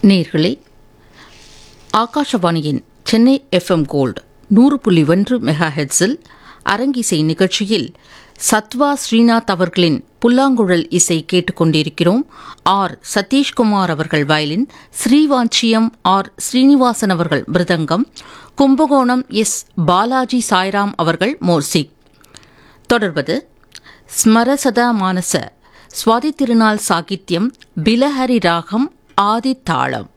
நேர்களே, ஆகாஷவாணியின் Chennai FM gold 100.1 mega ஹெட்ஸில் அரங்கிசை நிகழ்ச்சியில் சத்வா ஸ்ரீநாத் அவர்களின் புல்லாங்குழல் இசை கேட்டுக்கொண்டிருக்கிறோம். ஆர் சதீஷ்குமார் அவர்கள் வயலின், ஸ்ரீவாஞ்சியம் ஆர் ஸ்ரீனிவாசன் அவர்கள் மிருதங்கம், கும்பகோணம் எஸ் பாலாஜி சாய்ராம் அவர்கள் மோர்சிக். தொடர்வது ஸ்மரசதா மானச சுவாதி திருநாள் சாகித்யம், பிலஹரி ராகம், ஆதி தாளம்.